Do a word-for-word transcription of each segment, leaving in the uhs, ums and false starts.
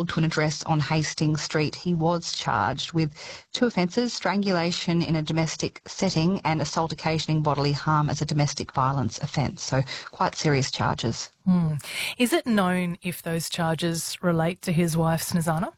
travelled to an address on Hastings Street. He was charged with two offences: strangulation in a domestic setting and assault occasioning bodily harm as a domestic violence offence. So quite serious charges. Hmm. Is it known if those charges relate to his wife, Snezana?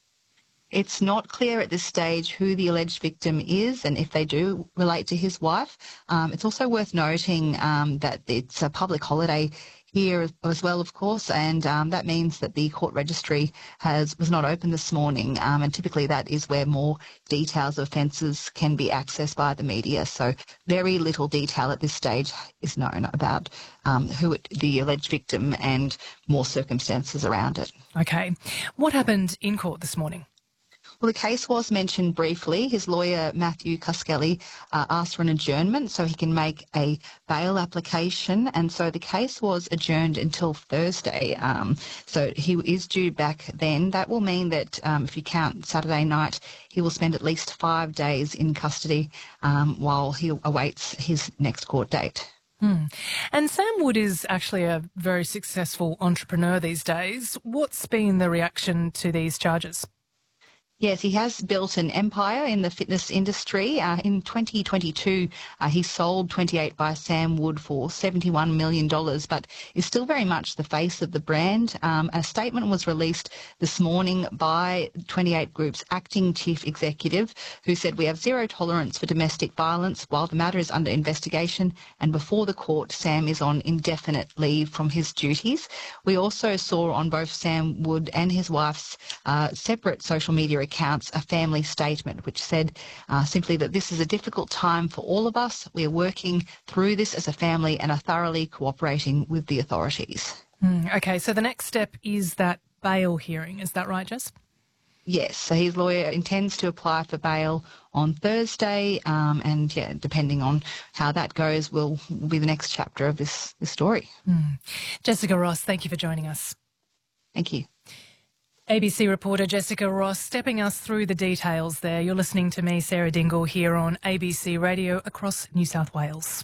It's not clear at this stage who the alleged victim is and if they do relate to his wife. Um, it's also worth noting um, that it's a public holiday here as well, of course, and um, that means that the court registry has was not open this morning, um, and typically that is where more details of offences can be accessed by the media. So very little detail at this stage is known about um, who it, the alleged victim and more circumstances around it. Okay. What happened in court this morning? Well, the case was mentioned briefly. His lawyer, Matthew Cuskelly, uh, asked for an adjournment so he can make a bail application, and so the case was adjourned until Thursday. Um, so he is due back then. That will mean that um, if you count Saturday night, he will spend at least five days in custody um, while he awaits his next court date. Hmm. And Sam Wood is actually a very successful entrepreneur these days. What's been the reaction to these charges? Yes, he has built an empire in the fitness industry. Uh, in twenty twenty-two, uh, he sold twenty-eight by Sam Wood for seventy-one million dollars, but is still very much the face of the brand. Um, a statement was released this morning by twenty-eight Group's acting chief executive, who said, "We have zero tolerance for domestic violence. While the matter is under investigation and before the court, Sam is on indefinite leave from his duties." We also saw on both Sam Wood and his wife's uh, separate social media accounts a family statement which said uh, simply that this is a difficult time for all of us. We are working through this as a family and are thoroughly cooperating with the authorities. Mm, okay, so the next step is that bail hearing. Is that right, Jess? Yes, so his lawyer intends to apply for bail on Thursday, um, and yeah, depending on how that goes will, will be the next chapter of this, this story. Mm. Jessica Ross, thank you for joining us. Thank you. A B C reporter Jessica Ross stepping us through the details there. You're listening to me, Sarah Dingle, here on A B C Radio across New South Wales.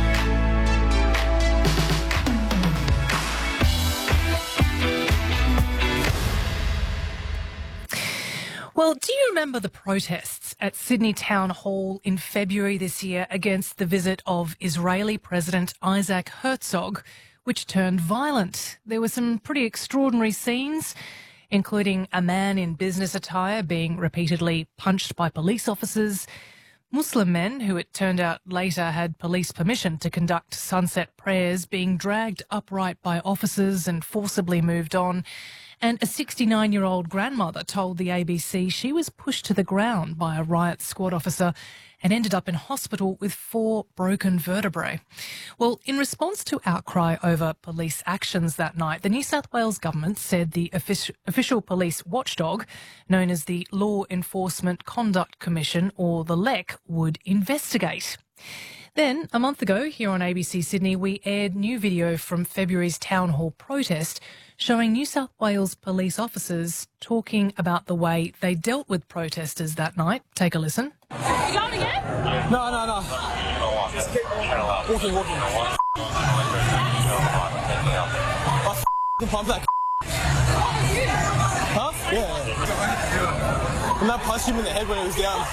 Well, do you remember the protests at Sydney Town Hall in February this year against the visit of Israeli President Isaac Herzog, which turned violent? There were some pretty extraordinary scenes, including a man in business attire being repeatedly punched by police officers, Muslim men who it turned out later had police permission to conduct sunset prayers being dragged upright by officers and forcibly moved on, and a sixty-nine-year-old grandmother told the A B C she was pushed to the ground by a riot squad officer and ended up in hospital with four broken vertebrae. Well, in response to outcry over police actions that night, the New South Wales government said the offic- official police watchdog, known as the Law Enforcement Conduct Commission, or the L E C, would investigate. Then, a month ago, here on A B C Sydney, we aired new video from February's Town Hall protest showing New South Wales police officers talking about the way they dealt with protesters that night. Take a listen. You going again? No, no, no. Just keep walking, walking. I f***ing pumped that. Huh? Yeah. And I punched him in the head when he was down.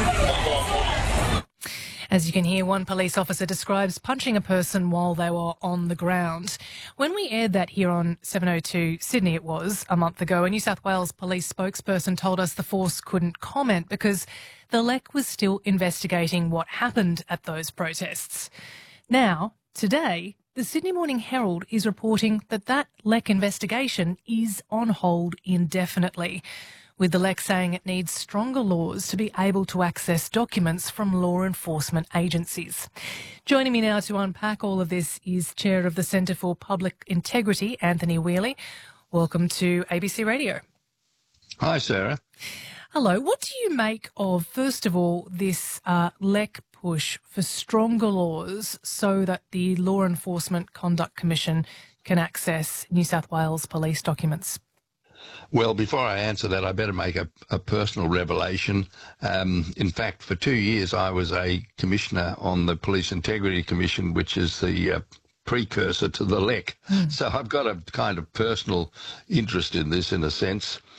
As you can hear, one police officer describes punching a person while they were on the ground. When we aired that here on seven oh two Sydney, it was a month ago, a New South Wales police spokesperson told us the force couldn't comment because the L E C was still investigating what happened at those protests. Now, today, the Sydney Morning Herald is reporting that that L E C investigation is on hold indefinitely, with the L E C saying it needs stronger laws to be able to access documents from law enforcement agencies. Joining me now to unpack all of this is Chair of the Centre for Public Integrity, Anthony Whealy. Welcome to A B C Radio. Hi, Sarah. Hello. What do you make of, first of all, this uh, L E C push for stronger laws so that the Law Enforcement Conduct Commission can access New South Wales police documents? Well, before I answer that, I better make a, a personal revelation. Um, in fact, for two years, I was a commissioner on the Police Integrity Commission, which is the uh, precursor to the L E C. Mm. So I've got a kind of personal interest in this, in a sense.